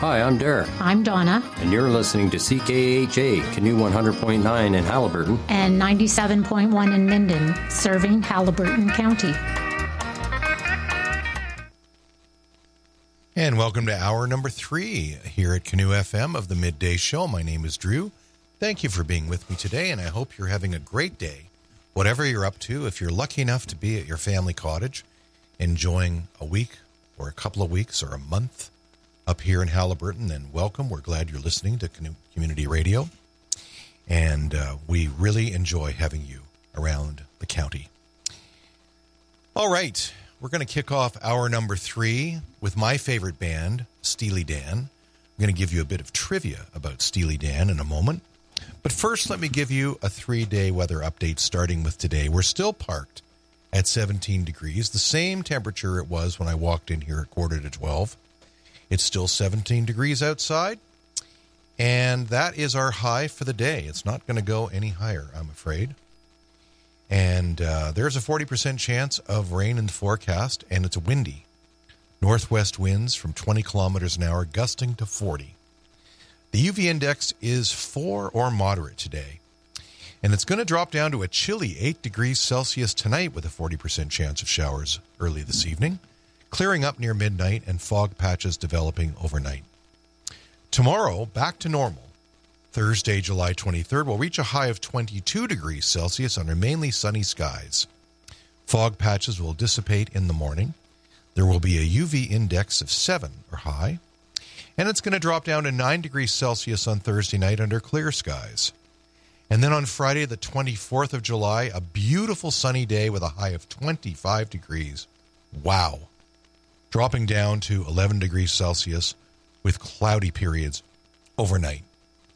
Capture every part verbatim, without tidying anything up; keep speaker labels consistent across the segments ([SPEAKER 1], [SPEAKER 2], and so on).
[SPEAKER 1] Hi, I'm Derek.
[SPEAKER 2] I'm Donna.
[SPEAKER 1] And you're listening to C K H A, Canoe one hundred point nine in Haliburton.
[SPEAKER 2] And ninety-seven point one in Minden, serving Haliburton County.
[SPEAKER 3] And welcome to hour number three here at Canoe F M of the Midday Show. My name is Drew. Thank you for being with me today, and I hope you're having a great day. Whatever you're up to, if you're lucky enough to be at your family cottage, enjoying a week or a couple of weeks or a month up here in Haliburton, then welcome. We're glad you're listening to Canoe Community Radio, and uh, we really enjoy having you around the county. All right. We're going to kick off hour number three with my favorite band, Steely Dan. I'm going to give you a bit of trivia about Steely Dan in a moment. But first, let me give you a three-day weather update starting with today. We're still parked at seventeen degrees, the same temperature it was when I walked in here at quarter to twelve. It's still seventeen degrees outside, and that is our high for the day. It's not going to go any higher, I'm afraid. And uh, there's a forty percent chance of rain in the forecast, and it's windy. Northwest winds from twenty kilometers an hour, gusting to forty. The U V index is four or moderate today. And it's going to drop down to a chilly eight degrees Celsius tonight with a forty percent chance of showers early this evening, clearing up near midnight and fog patches developing overnight. Tomorrow, back to normal. Thursday, July twenty-third, will reach a high of twenty-two degrees Celsius under mainly sunny skies. Fog patches will dissipate in the morning. There will be a U V index of seven or high, and it's going to drop down to nine degrees Celsius on Thursday night under clear skies. And then on Friday, the twenty-fourth of July, a beautiful sunny day with a high of twenty-five degrees. Wow. Dropping down to eleven degrees Celsius with cloudy periods overnight.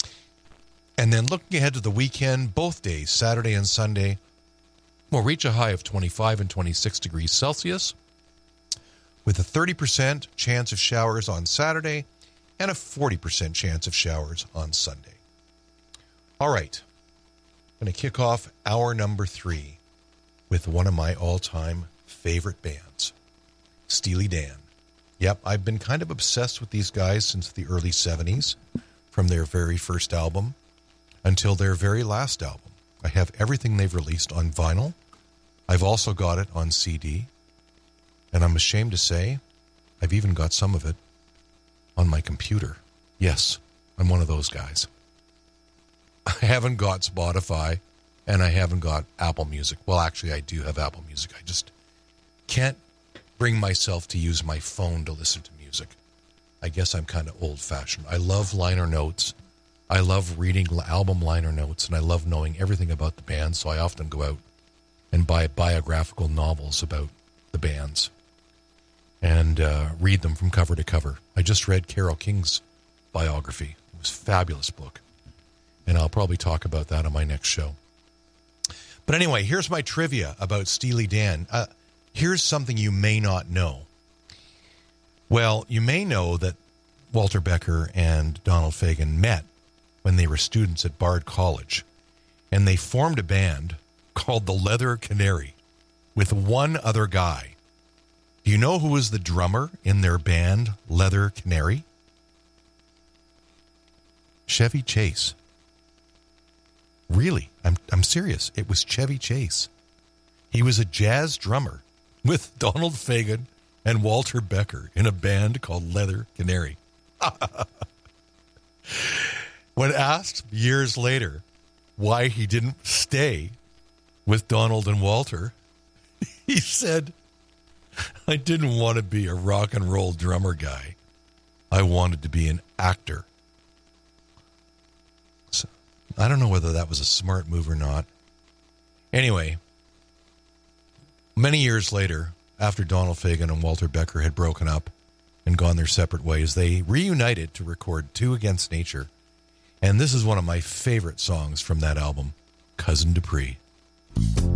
[SPEAKER 3] And then looking ahead to the weekend, both days, Saturday and Sunday, will reach a high of twenty-five and twenty-six degrees Celsius with a thirty percent chance of showers on Saturday and a forty percent chance of showers on Sunday. All right, I'm going to kick off hour number three with one of my all-time favorite bands, Steely Dan. Yep, I've been kind of obsessed with these guys since the early seventies, from their very first album until their very last album. I have everything they've released on vinyl. I've also got it on C D. And I'm ashamed to say, I've even got some of it on my computer. Yes, I'm one of those guys. I haven't got Spotify, and I haven't got Apple Music. Well, actually, I do have Apple Music. I just can't bring myself to use my phone to listen to music. I guess I'm kind of old-fashioned. I love liner notes. I love reading album liner notes, and I love knowing everything about the band, so I often go out and buy biographical novels about the bands and uh, read them from cover to cover. I just read Carole King's biography. It was a fabulous book, and I'll probably talk about that on my next show. But anyway, here's my trivia about Steely Dan. Uh, here's something you may not know. Well, you may know that Walter Becker and Donald Fagen met when they were students at Bard College, and they formed a band called the Leather Canary with one other guy. Do you know who was the drummer in their band, Leather Canary? Chevy Chase. Really, I'm I'm serious. It was Chevy Chase. He was a jazz drummer with Donald Fagen and Walter Becker in a band called Leather Canary. When asked years later why he didn't stay with Donald and Walter, he said, I didn't want to be a rock and roll drummer guy. I wanted to be an actor. So, I don't know whether that was a smart move or not. Anyway, many years later, after Donald Fagen and Walter Becker had broken up and gone their separate ways, they reunited to record Two Against Nature. And this is one of my favorite songs from that album, Cousin Dupree.